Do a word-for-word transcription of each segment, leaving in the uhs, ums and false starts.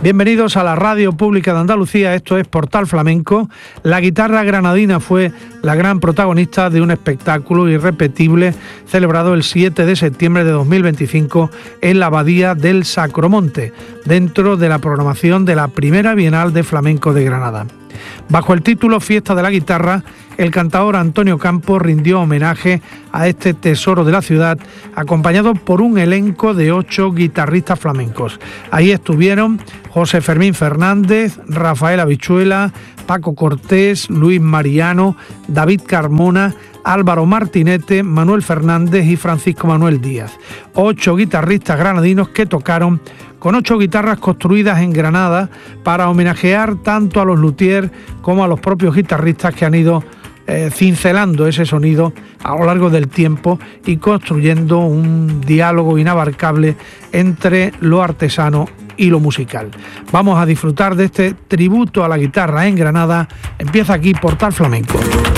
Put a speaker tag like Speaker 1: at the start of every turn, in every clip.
Speaker 1: Bienvenidos a la Radio Pública de Andalucía, esto es Portal Flamenco. La guitarra granadina fue la gran protagonista de un espectáculo irrepetible celebrado el siete de septiembre de dos mil veinticinco en la Abadía del Sacromonte, dentro de la programación de la primera Bienal de Flamenco de Granada. Bajo el título Fiesta de la Guitarra, el cantador Antonio Campos rindió homenaje a este tesoro de la ciudad, acompañado por un elenco de ocho guitarristas flamencos. Ahí estuvieron José Fermín Fernández, Rafael Habichuela, Paco Cortés, Luis Mariano, David Carmona, Álvaro Martinete, Manuel Fernández y Francisco Manuel Díaz. Ocho guitarristas granadinos que tocaron con ocho guitarras construidas en Granada para homenajear tanto a los luthiers como a los propios guitarristas que han ido eh, cincelando ese sonido a lo largo del tiempo y construyendo un diálogo inabarcable entre lo artesano y lo musical. Vamos a disfrutar de este tributo a la guitarra en Granada. Empieza aquí Portal Flamenco.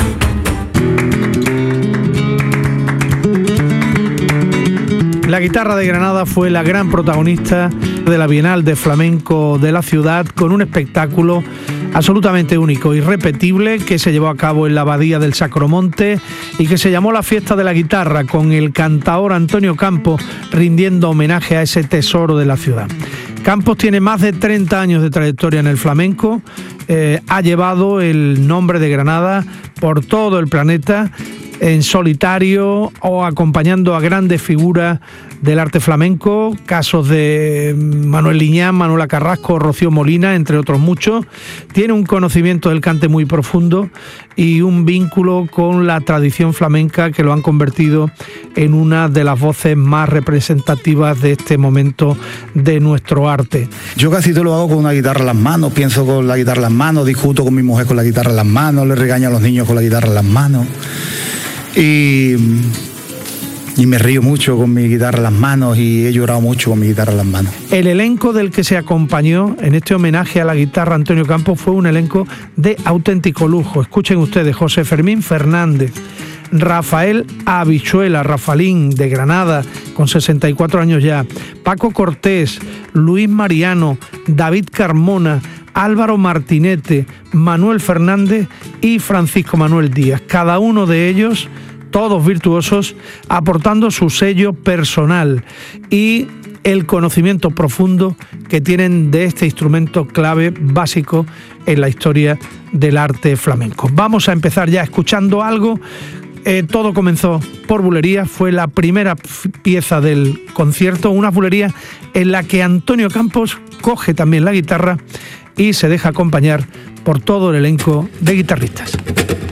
Speaker 1: La guitarra de Granada fue la gran protagonista de la Bienal de Flamenco de la ciudad, con un espectáculo absolutamente único, irrepetible, que se llevó a cabo en la Abadía del Sacromonte y que se llamó la Fiesta de la Guitarra, con el cantador Antonio Campos rindiendo homenaje a ese tesoro de la ciudad. Campos tiene más de treinta años de trayectoria en el flamenco, eh, ha llevado el nombre de Granada por todo el planeta, en solitario o acompañando a grandes figuras del arte flamenco, casos de Manuel Liñán, Manuela Carrasco, Rocío Molina, entre otros muchos. Tiene un conocimiento del cante muy profundo y un vínculo con la tradición flamenca que lo han convertido en una de las voces más representativas de este momento de nuestro arte.
Speaker 2: Yo casi todo lo hago con una guitarra en las manos, pienso con la guitarra en las manos, discuto con mi mujer con la guitarra en las manos, le regaño a los niños con la guitarra en las manos. Y, y me río mucho con mi guitarra en las manos y he llorado mucho con mi guitarra en las manos.
Speaker 1: El elenco del que se acompañó en este homenaje a la guitarra Antonio Campos fue un elenco de auténtico lujo. Escuchen ustedes: José Fermín Fernández, Rafael Habichuela, Rafalín, de Granada, con sesenta y cuatro años ya, Paco Cortés, Luis Mariano, David Carmona, Álvaro Martinete, Manuel Fernández y Francisco Manuel Díaz. Cada uno de ellos, todos virtuosos, aportando su sello personal y el conocimiento profundo que tienen de este instrumento clave básico en la historia del arte flamenco. Vamos a empezar ya escuchando algo. Eh, todo comenzó por bulería, fue la primera pieza del concierto, una bulería en la que Antonio Campos coge también la guitarra y se deja acompañar por todo el elenco de guitarristas.